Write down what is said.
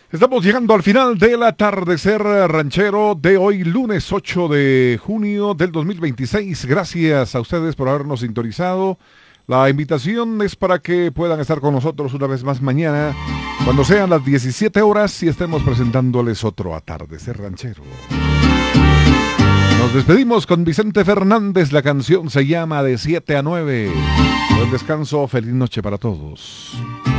Estamos llegando al final del atardecer ranchero de hoy, lunes 8 de junio del 2026. Gracias a ustedes por habernos sintonizado. La invitación es para que puedan estar con nosotros una vez más mañana, cuando sean las 17 horas y estemos presentándoles otro atardecer ranchero. Nos despedimos con Vicente Fernández. La canción se llama De 7 a 9. Buen descanso, feliz noche para todos.